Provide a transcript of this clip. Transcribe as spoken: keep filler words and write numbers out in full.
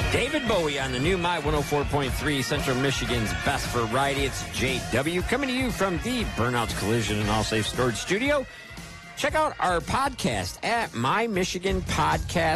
David Bowie on the new My one oh four point three, Central Michigan's best variety. It's J W coming to you from the Burnouts Collision and All Safe Storage Studio. Check out our podcast at My Michigan Podcast.